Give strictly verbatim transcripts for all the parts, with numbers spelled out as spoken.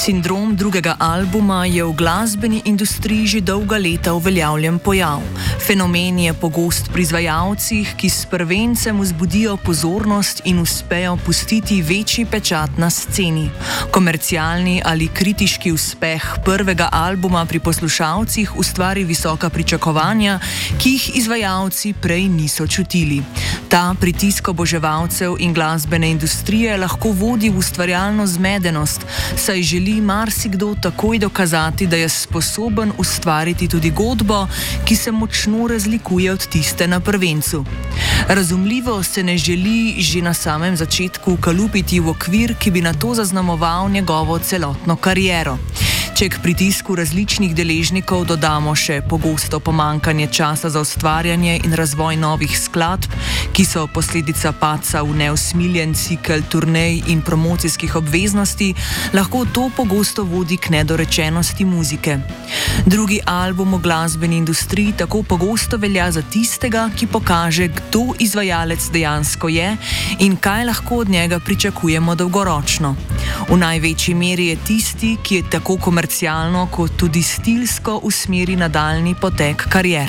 Sindrom drugega albuma je v glasbeni industriji že dolga leta uveljavljen pojav. Fenomen je pogost pri izvajalcih, ki s prvencem vzbudijo pozornost in uspejo pustiti večji pečat na sceni. Komercialni ali kritiški uspeh prvega albuma pri poslušalcih ustvari visoka pričakovanja, ki jih izvajalci prej niso čutili. Ta pritisk oboževalcev in glasbene industrije lahko vodi v ustvarjalno zmedenost, saj želi marsikdo takoj dokazati, da je sposoben ustvariti tudi godbo, ki se močno razlikuje od tiste na prvencu. Razumljivo se ne želi že na samem začetku ukalupiti v okvir, ki bi nato zaznamoval njegovo celotno kariero. Če k pritisku različnih deležnikov dodamo še pogosto pomankanje časa za ustvarjanje in razvoj novih skladb, ki so posledica padca v neusmiljen cikel turnej in promocijskih obveznosti, lahko to pogosto vodi k nedorečenosti muzike. Drugi album v glasbeni industriji tako pogosto velja za tistega, ki pokaže, kdo izvajalec dejansko je in kaj lahko od njega pričakujemo dolgoročno. V največji meri je tisti, ki je tako komercialno kot tudi stilsko usmeri nadaljnji potek karier.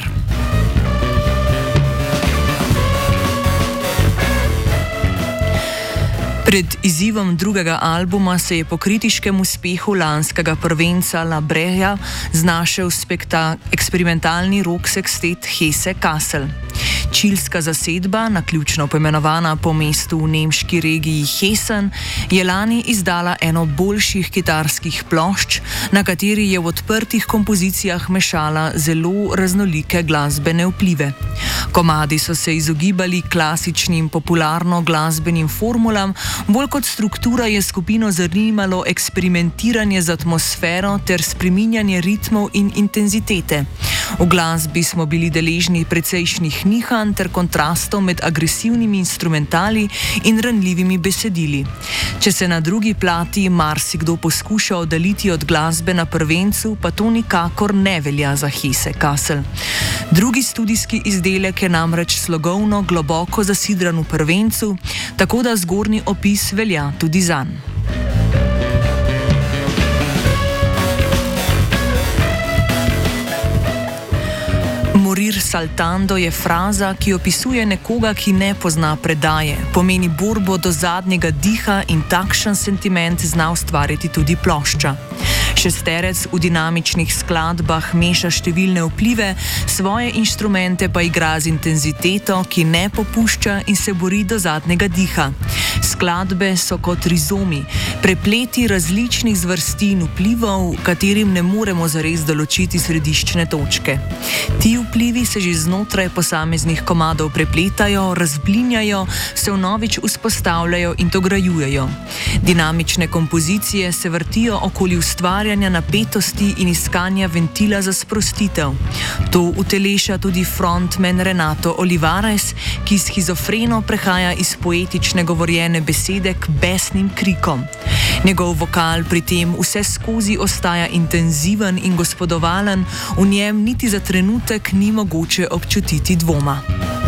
Pred izzivom drugega albuma se je po kritiškem uspehu lanskega prvenca La Breja znašel spekta- eksperimentalni rock sextet Hesse Kassel. Čilska zasedba, naključno poimenovana po mestu v nemški regiji Hessen, je lani izdala eno boljših kitarskih plošč, na kateri je v odprtih kompozicijah mešala zelo raznolike glasbene vplive. Komadi so se izogibali klasičnim popularno glasbenim formulam, bolj kot struktura je skupino zanimalo eksperimentiranje z atmosfero ter spreminjanje ritmov in intenzitete. V glasbi smo bili deležni precejšnjih nihanj ter kontrastov med agresivnimi instrumentali in ranljivimi besedili. Če se na drugi plati marsikdo poskuša oddaliti od glasbe na prvencu, pa to nikakor ne velja za Hesse Kassel. Drugi studijski izdelek je namreč slogovno globoko zasidran v prvencu, tako da zgornji opis velja tudi zanj. Morir saltando je fraza, ki opisuje nekoga, ki ne pozna predaje, pomeni borbo do zadnjega diha in takšen sentiment zna ustvariti tudi plošča. Šesterec v dinamičnih skladbah meša številne vplive, svoje inštrumente pa igra z intenziteto, ki ne popušča in se bori do zadnjega diha. Skladbe so kot rizomi, prepleti različnih zvrsti in vplivov, katerim ne moremo zares določiti središčne točke. Ti vplivi se že znotraj posameznih komadov prepletajo, razblinjajo, se vnovič vzpostavljajo in dograjujejo. Dinamične kompozicije se vrtijo okoli ustvarjanja napetosti in iskanja ventila za sprostitev. To uteleša tudi frontman Renato Olivares, ki shizofreno prehaja iz poetične govorjene besede k besnim krikom. Njegov vokal pri tem vse skozi ostaja intenziven in gospodovalen, v njem niti za trenutek ni mogoče občutiti dvoma.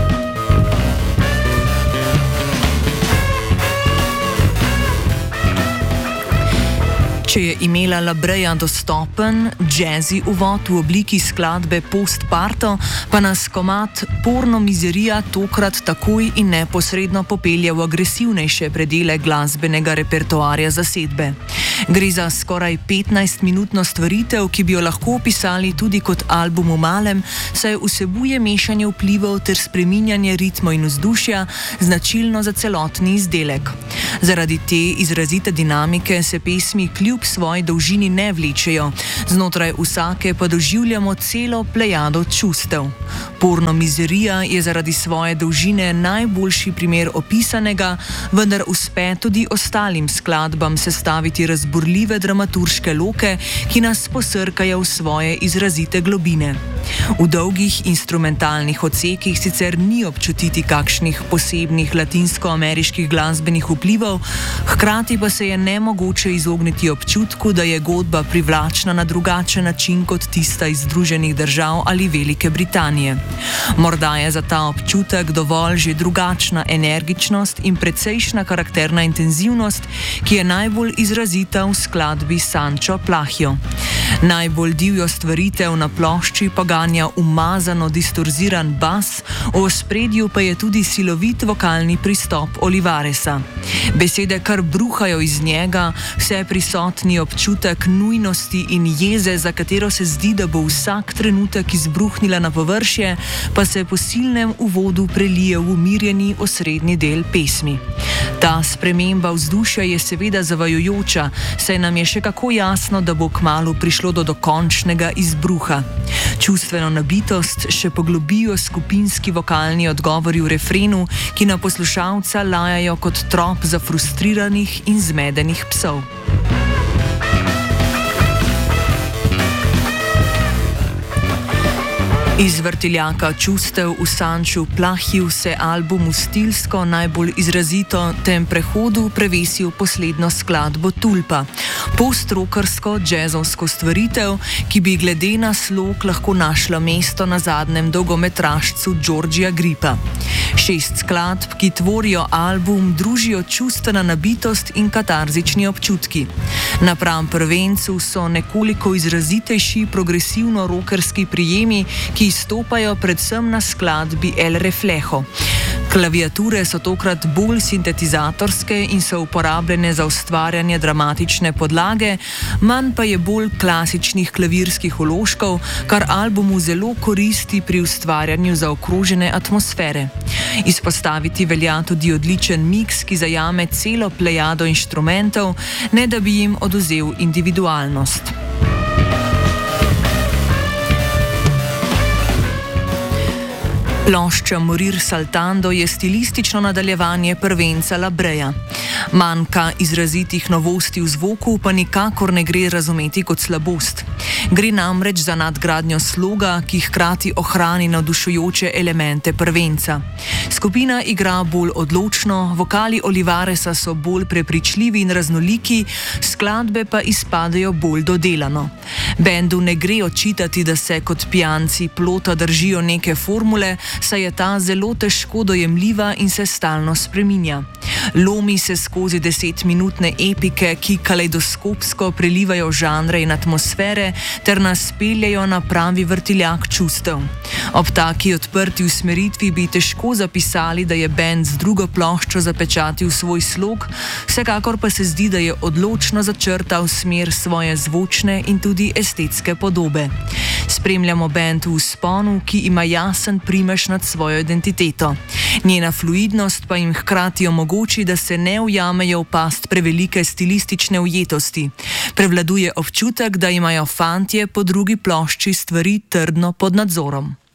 Če je imela La Breja dostopen, jazzy uvod v obliki skladbe Postparto, pa nas komad Porno mizerija tokrat takoj in neposredno popelje v agresivnejše predele glasbenega repertoarja zasedbe. Gre za skoraj petnajstminutno stvaritev, ki bi jo lahko opisali tudi kot album v malem, saj vsebuje mešanje vplivov ter spreminjanje ritmov in vzdušja, značilno za celotni izdelek. Zaradi te izrazite dinamike se pesmi kljub svoji dolžini ne vlečejo, znotraj vsake pa doživljamo celo plejado čustev. Porno mizerija je zaradi svoje dolžine najboljši primer opisanega, vendar uspe tudi ostalim skladbam sestaviti razburljive dramaturške loke, ki nas posrkajo v svoje izrazite globine. V dolgih instrumentalnih odsekih sicer ni občutiti kakšnih posebnih latinskoameriških glasbenih vplivov, hkrati pa se je nemogoče izogniti občutku, da je godba privlačna na drugačen način kot tista iz Združenih držav ali Velike Britanije. Morda je za ta občutek dovolj že drugačna energičnost in precejšna karakterna intenzivnost, ki je najbolj izrazita v skladbi Sancho Plahio. Najbolj divjo stvaritev na plošči poganja umazano distorziran bas, v ospredju pa je tudi silovit vokalni pristop Olivaresa. Besede kar bruhajo iz njega, vse prisotni občutek nujnosti in jeze, za katero se zdi, da bo vsak trenutek izbruhnila na površje, pa se po silnem uvodu prelije v umirjeni osrednji del pesmi. Ta sprememba vzdušja je seveda zavajajoča, saj nam je še kako jasno, da bo kmalu prišlo do dokončnega izbruha. Čustveno nabitost še poglobijo skupinski vokalni odgovori v refrenu, ki na poslušalca lajajo kot trop zafrustriranih in zmedenih psov. Iz vrtiljaka čustev v Sanchu Plahiju se albumu stilsko najbolj izrazito tem prehodu prevesil poslednjo skladbo Tulpa, post-rockersko džezovsko stvaritev, ki bi glede na slog lahko našla mesto na zadnjem dolgometražcu Georgia Gripa. Šest skladb, ki tvorijo album, družijo čustvena nabitost in katarzični občutki. Napram prvencu so nekoliko izrazitejši progresivno-rockerski prijemi, ki izstopajo predvsem na skladbi El Reflejo. Klaviature so tokrat bolj sintetizatorske in so uporabljene za ustvarjanje dramatične podlage, manj pa je bolj klasičnih klavirskih vložkov, kar albumu zelo koristi pri ustvarjanju zaokrožene atmosfere. Izpostaviti velja tudi odličen miks, ki zajame celo plejado inštrumentov, ne da bi jim odvzel individualnost. Plošča Morir Saltando je stilistično nadaljevanje prvenca Labreja. Manjka izrazitih novosti v zvoku, pa nikakor ne gre razumeti kot slabost. Gre namreč za nadgradnjo sloga, ki hkrati ohrani navdušujoče elemente prvenca. Skupina igra bolj odločno, vokali Olivaresa so bolj prepričljivi in raznoliki, skladbe pa izpadejo bolj dodelano. Bendu ne gre očitati, da se kot pijanci plota držijo neke formule, saj je ta zelo težko dojemljiva in se stalno spreminja. Lomi se skozi desetminutne epike, ki kalejdoskopsko prelivajo žanre in atmosfere ter nas peljejo na pravi vrtiljak čustev. Ob taki odprti usmeritvi bi težko zapisali, da je bend z drugo ploščo zapečatil svoj slog, vsekakor pa se zdi, da je odločno začrtal smer svoje zvočne in tudi estetske podobe. Spremljamo bend v vzponu, ki ima jasen primež nad svojo identiteto. Njena fluidnost pa jim hkrati omogoči, da se ne ujamejo v past prevelike stilistične ujetosti. Prevladuje občutek, da imajo fantje po drugi plošči stvari trdno pod nadzorom.